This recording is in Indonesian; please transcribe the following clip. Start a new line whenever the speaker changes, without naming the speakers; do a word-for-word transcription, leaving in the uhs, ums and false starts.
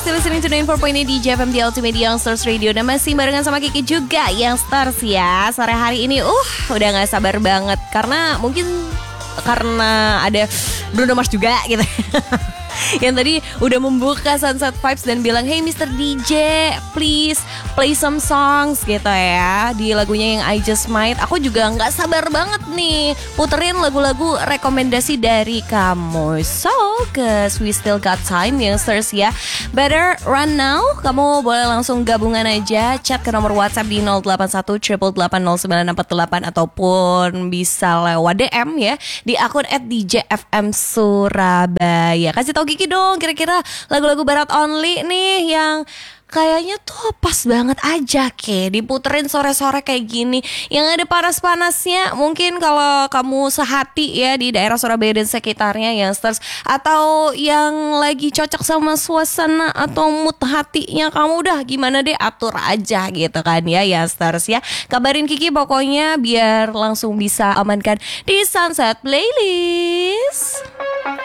still listening to ninety-four point eight D J F M, The Ultimate Youngsters Radio. Dan masih barengan sama Kiki juga, Youngsters ya. Sore hari ini, uh, udah gak sabar banget. Karena mungkin karena ada Bruno Mars juga gitu. Yang tadi udah membuka Sunset Vibes dan bilang, hey mister D J, please play some songs gitu ya, di lagunya yang I Just Might. Aku juga gak sabar banget nih puterin lagu-lagu rekomendasi dari kamu. So, cause we still got time, youngsters ya. Better run now. Kamu boleh langsung gabungan aja, chat ke nomor WhatsApp di nol delapan satu delapan delapan delapan nol sembilan empat delapan, ataupun bisa lewat D M ya di akun at D J F M Surabaya. Kasih tau Kiki dong, kira-kira lagu-lagu barat only nih yang kayaknya tuh pas banget aja ke diputerin sore-sore kayak gini, yang ada panas-panasnya. Mungkin kalau kamu sehati ya di daerah Surabaya dan sekitarnya, youngsters, atau yang lagi cocok sama suasana atau mood hatinya kamu, udah gimana deh atur aja gitu kan ya, youngsters ya. Kabarin Kiki pokoknya biar langsung bisa amankan di Sunset Playlist.